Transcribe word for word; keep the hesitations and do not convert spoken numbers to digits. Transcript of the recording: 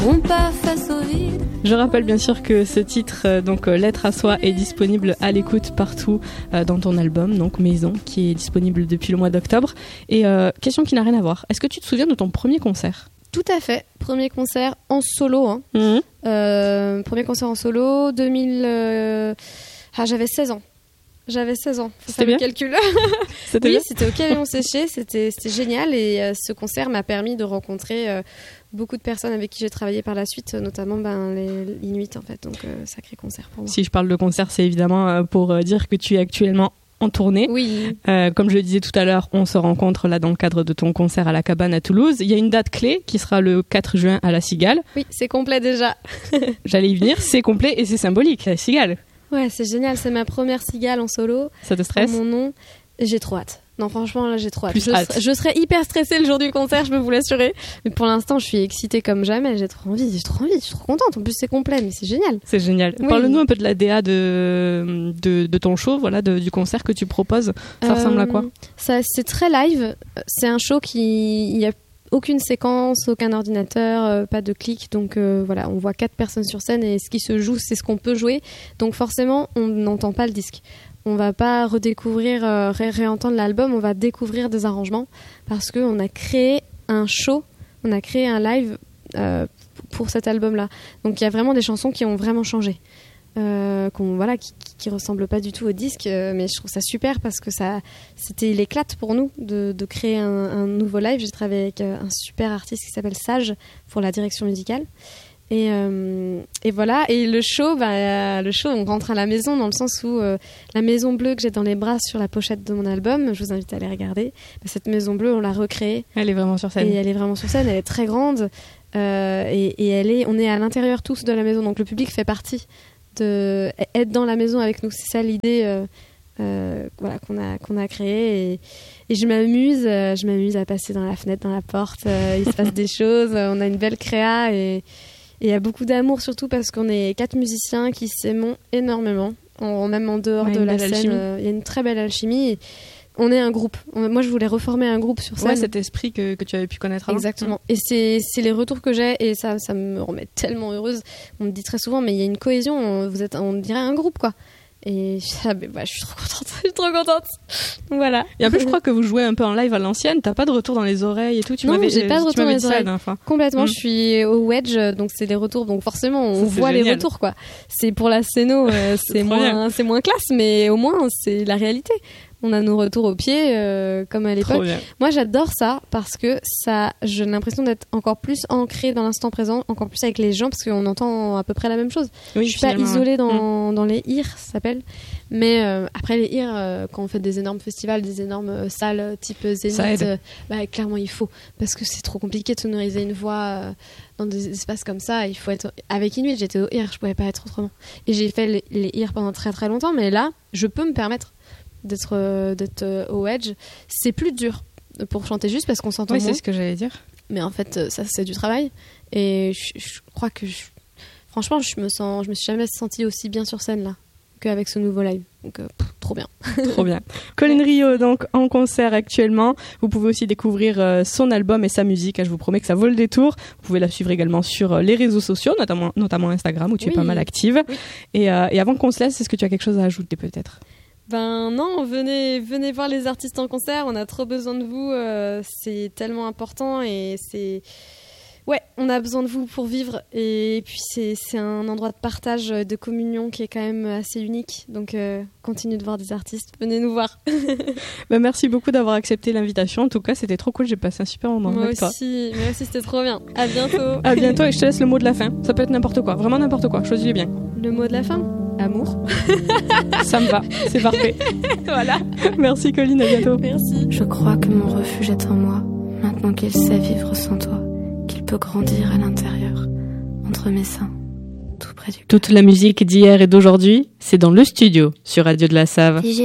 Pas face au vide. Je rappelle bien sûr que ce titre, euh, donc euh, Lettre à soi, est disponible à l'écoute partout euh, dans ton album, donc Maison, qui est disponible depuis le mois d'octobre. Et euh, question qui n'a rien à voir, est-ce que tu te souviens de ton premier concert ? Tout à fait, premier concert en solo. Hein. Mmh. Euh, premier concert en solo, deux mille... Euh... Ah, j'avais seize ans. J'avais seize ans, faut c'était faire bien. le calcul. C'était oui, bien. c'était au Cavaillon Séché, c'était, c'était génial et euh, ce concert m'a permis de rencontrer euh, beaucoup de personnes avec qui j'ai travaillé par la suite, notamment ben, les Inuits en fait, donc euh, sacré concert pour moi. Si je parle de concert, c'est évidemment euh, pour euh, dire que tu es actuellement en tournée. Oui. Euh, comme je le disais tout à l'heure, on se rencontre là dans le cadre de ton concert à la Cabane à Toulouse. Il y a une date clé qui sera le quatre juin à la Cigale. Oui, c'est complet déjà. J'allais y venir, c'est complet et c'est symbolique, la Cigale. Ouais, c'est génial, c'est ma première Cigale en solo. Ça te stresse ? Mon nom, j'ai trop hâte. Non, franchement, là, j'ai trop hâte. Plus je, hâte. Serais, je serais hyper stressée le jour du concert, je peux vous l'assurer. Mais pour l'instant, je suis excitée comme jamais. J'ai trop envie, j'ai trop envie, je suis trop contente. En plus, c'est complet, mais c'est génial. C'est génial. Oui. Parle-nous un peu de la D A de, de, de ton show, voilà, de, du concert que tu proposes. Ça euh, ressemble à quoi ? ça, C'est très live. C'est un show qui... Il y a aucune séquence, aucun ordinateur, euh, pas de clic. Donc euh, voilà, on voit quatre personnes sur scène et ce qui se joue, c'est ce qu'on peut jouer. Donc forcément, on n'entend pas le disque. On va pas redécouvrir, euh, ré- réentendre l'album, on va découvrir des arrangements parce qu'on a créé un show, on a créé un live euh, pour cet album-là. Donc il y a vraiment des chansons qui ont vraiment changé. Euh, qu'on, voilà, qui, qui ressemblent pas du tout au disque, euh, mais je trouve ça super parce que ça, c'était l'éclate pour nous de, de créer un, un nouveau live. J'ai travaillé avec euh, un super artiste qui s'appelle Sage pour la direction musicale. Et, euh, et voilà, et le show, bah, euh, le show, on rentre à la maison dans le sens où euh, la maison bleue que j'ai dans les bras sur la pochette de mon album, je vous invite à aller regarder. Bah, cette maison bleue, on l'a recréée. Elle est vraiment sur scène. Et elle est vraiment sur scène, elle est très grande. Euh, et, et elle est, on est à l'intérieur tous de la maison, donc le public fait partie de être dans la maison avec nous. C'est ça l'idée euh, euh, voilà, qu'on a, qu'on a créée. Et, et je m'amuse, euh, je m'amuse à passer dans la fenêtre, dans la porte. Euh, il se passe des choses, on a une belle créa et il y a beaucoup d'amour, surtout parce qu'on est quatre musiciens qui s'aiment énormément, en, même en dehors ouais, de la scène. Il euh, y a une très belle alchimie. Et on est un groupe. On, moi, je voulais reformer un groupe sur scène. Ouais, cet esprit que, que tu avais pu connaître avant. Exactement. Mmh. Et c'est, c'est les retours que j'ai et ça, ça me remet tellement heureuse. On me dit très souvent, mais il y a une cohésion, on, vous êtes, on dirait un groupe, quoi. Et ah, mais bah, je suis trop contente, je suis trop contente. Voilà. Et en plus, je crois que vous jouez un peu en live à l'ancienne. T'as pas de retour dans les oreilles et tout. Tu non, m'avais, j'ai pas de retour dans les oreilles. Complètement. Mmh. Je suis au Wedge, donc c'est des retours. Donc forcément, on ça, voit génial. les retours, quoi. C'est pour la scéno, euh, c'est, c'est moins, c'est moins classe, mais au moins c'est la réalité. On a nos retours au pied, euh, comme à l'époque. Moi, j'adore ça parce que ça, j'ai l'impression d'être encore plus ancrée dans l'instant présent, encore plus avec les gens, parce qu'on entend à peu près la même chose. Oui, je suis pas isolée dans, mmh. dans les I R, ça s'appelle. Mais euh, après les I R, euh, quand on fait des énormes festivals, des énormes euh, salles type Zénith, euh, bah, clairement il faut, parce que c'est trop compliqué de sonoriser une voix euh, dans des espaces comme ça. Il faut être avec Inuit. J'étais au I R, je pouvais pas être autrement. Et j'ai fait les, les I R pendant très très longtemps, mais là, je peux me permettre d'être euh, d'être euh, au Edge. C'est plus dur pour chanter juste parce qu'on s'entend oui, moins. C'est ce que j'allais dire. Mais en fait, ça c'est du travail. Et je, je crois que je, franchement, je me sens, je me suis jamais sentie aussi bien sur scène là qu'avec ce nouveau live. Donc euh, pff, trop bien. Trop bien. Colline Rio donc en concert actuellement. Vous pouvez aussi découvrir euh, son album et sa musique. Je vous promets que ça vaut le détour. Vous pouvez la suivre également sur euh, les réseaux sociaux, notamment notamment Instagram où tu oui. es pas mal active. Oui. Et, euh, et avant qu'on se laisse, est-ce que tu as quelque chose à ajouter peut-être? Ben non, venez, venez voir les artistes en concert, on a trop besoin de vous, euh, c'est tellement important et c'est... Ouais, on a besoin de vous pour vivre et puis c'est, c'est un endroit de partage, de communion qui est quand même assez unique, donc euh, continuez de voir des artistes, venez nous voir. Ben merci beaucoup d'avoir accepté l'invitation, en tout cas c'était trop cool, j'ai passé un super moment moi avec toi. Moi aussi, moi aussi c'était trop bien, à bientôt. À bientôt et je te laisse le mot de la fin, ça peut être n'importe quoi, vraiment n'importe quoi, choisis-le bien. Le mot de la fin ? Amour. Ça me va, c'est parfait. Voilà. Merci Colline, à bientôt. Merci. Je crois que mon refuge est en moi, maintenant qu'il sait vivre sans toi, qu'il peut grandir à l'intérieur, entre mes seins, tout près du cœur. Toute la musique d'hier et d'aujourd'hui, c'est dans le studio, sur Radio de la Save.